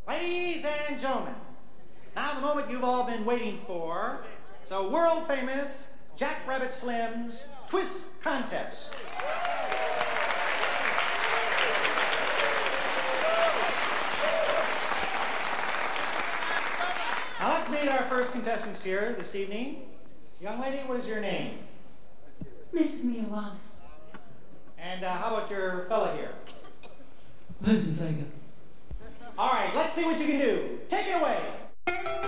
Ladies and gentlemen, now the moment you've all been waiting for. So world famous Jack Rabbit Slim's Twist Contest. Now let's meet our first contestants here this evening. Young lady, what is your name? Mrs. Mia Wallace. And how about your fella here? Vincent Vega. All right, let's see what you can do. Take it away.